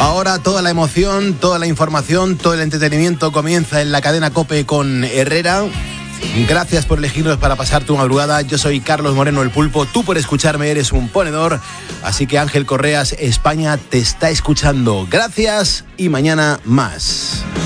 Ahora toda la emoción, toda la información, todo el entretenimiento comienza en la cadena COPE con Herrera. Gracias por elegirnos para pasar tu madrugada. Yo soy Carlos Moreno, el Pulpo. Tú por escucharme eres un ponedor. Así que Ángel Correas, España te está escuchando. Gracias y mañana más.